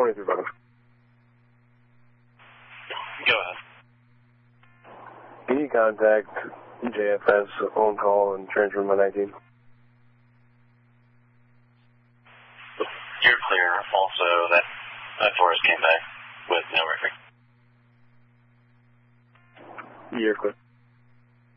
Tony through bottom. Go ahead. Can you contact JFS on call and transfer my 19? You're clear. Also, that Forrest came back with no record. You're clear.